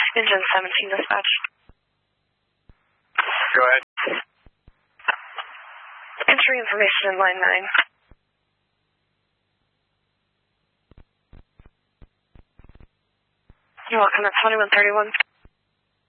Engine 17 dispatch. Go ahead. Entry information in line 9. You're welcome. That's 2131.